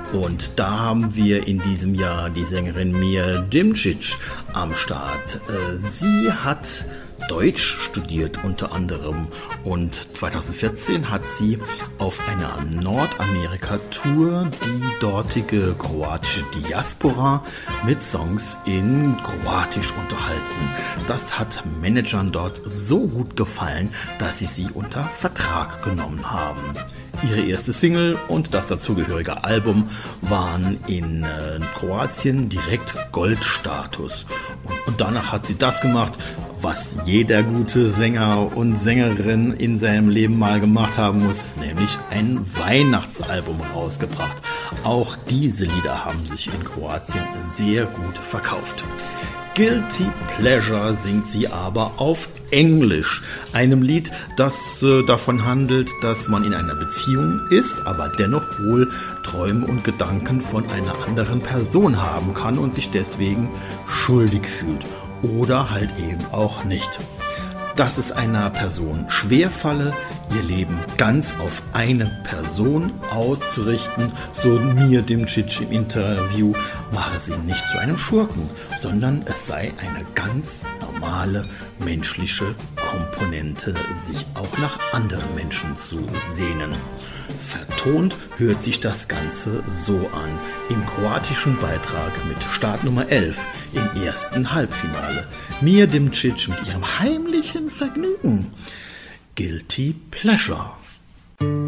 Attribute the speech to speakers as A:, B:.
A: Und da haben wir in diesem Jahr die Sängerin Mia Dimcic am Start. Sie hat Deutsch studiert unter anderem und 2014 hat sie auf einer Nordamerika-Tour die dortige kroatische Diaspora mit Songs in Kroatisch unterhalten. Das hat Managern dort so gut gefallen, dass sie unter Vertrag genommen haben. Ihre erste Single und das dazugehörige Album waren in Kroatien direkt Goldstatus. Und danach hat sie das gemacht, was jeder gute Sänger und Sängerin in seinem Leben mal gemacht haben muss, nämlich ein Weihnachtsalbum rausgebracht. Auch diese Lieder haben sich in Kroatien sehr gut verkauft. Guilty Pleasure singt sie aber auf Englisch, einem Lied, das davon handelt, dass man in einer Beziehung ist, aber dennoch wohl Träume und Gedanken von einer anderen Person haben kann und sich deswegen schuldig fühlt oder halt eben auch nicht. Dass es einer Person schwerfalle, ihr Leben ganz auf eine Person auszurichten, so Mia Dimcic im Interview, mache sie nicht zu einem Schurken, sondern es sei eine ganz normale menschliche Komponente, sich auch nach anderen Menschen zu sehnen. Vertont hört sich das Ganze so an, im kroatischen Beitrag mit Startnummer 11 im ersten Halbfinale. Mia Dimcic mit ihrem heimlichen Vergnügen. Guilty Pleasure.